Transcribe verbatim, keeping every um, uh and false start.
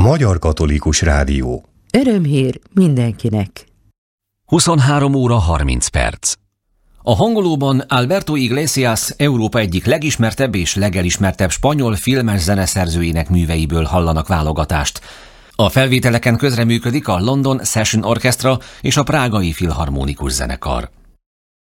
Magyar Katolikus Rádió. Örömhír mindenkinek. huszonhárom óra harminc perc. A hangolóban Alberto Iglesias Európa egyik legismertebb és legelismertebb spanyol filmes zeneszerzőjének műveiből hallanak válogatást. A felvételeken közreműködik a London Session Orchestra és a Prágai Filharmonikus Zenekar.